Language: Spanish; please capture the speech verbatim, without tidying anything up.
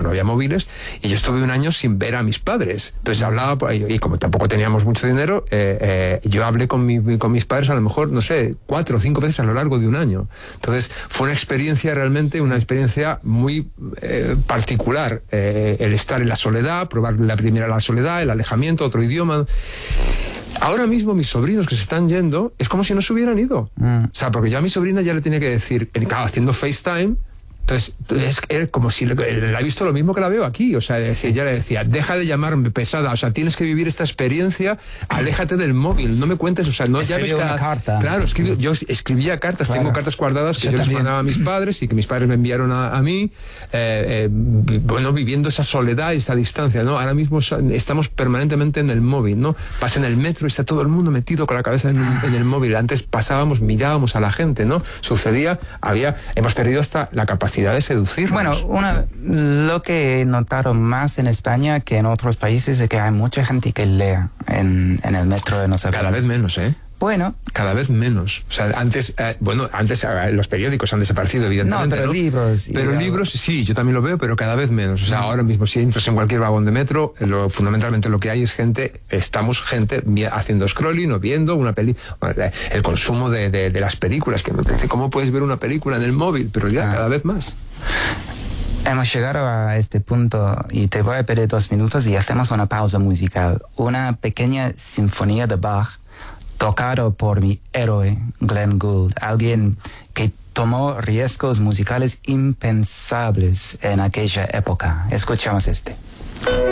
no había móviles, y yo estuve un año sin ver a mis padres. Entonces hablaba, y como tampoco teníamos mucho dinero, eh, eh, yo hablé con, mi, con mis padres a lo mejor, no sé, cuatro o cinco veces a lo largo de un año. Entonces fue una experiencia realmente, una experiencia muy eh, particular, eh, el estar en la soledad, probar la primera la soledad, el alejamiento, otro idioma. Ahora mismo mis sobrinos que se están yendo, es como si no se hubieran ido. Mm. O sea, porque yo a mi sobrina ya le tenía que decir, claro, haciendo FaceTime, entonces es, es como si le, le ha visto lo mismo que la veo aquí. O sea, decía, ya le decía, deja de llamarme pesada, o sea, tienes que vivir esta experiencia, aléjate del móvil, no me cuentes, o sea, no llames cada... una carta. Claro, escribo, yo escribía cartas, claro. Tengo cartas guardadas que yo, yo les mandaba a mis padres y que mis padres me enviaron a, a mí, eh, eh, bueno, viviendo esa soledad y esa distancia, ¿no? Ahora mismo estamos permanentemente en el móvil, ¿no? Vas en el metro y está todo el mundo metido con la cabeza en, en el móvil. Antes pasábamos, mirábamos a la gente, ¿no? Sucedía, había, hemos perdido hasta la capacidad de seducirnos. Bueno, una, lo que he notado más en España que en otros países es que hay mucha gente que lee en, en el metro de nosotros. Cada vez menos, ¿eh? Bueno. Cada vez menos. O sea, antes, eh, bueno, antes eh, los periódicos han desaparecido, evidentemente. No, pero ¿no? libros. Pero y libros, sí, yo también lo veo, pero cada vez menos. O sea, mm. ahora mismo si entras en cualquier vagón de metro, lo, fundamentalmente lo que hay es gente, estamos gente haciendo scrolling o viendo una peli, el consumo de, de, de las películas, que me parece, ¿cómo puedes ver una película en el móvil? Pero ya ah. cada vez más. Hemos llegado a este punto y te voy a pedir dos minutos y hacemos una pausa musical. Una pequeña sinfonía de Bach tocado por mi héroe, Glenn Gould, alguien que tomó riesgos musicales impensables en aquella época. Escuchamos este.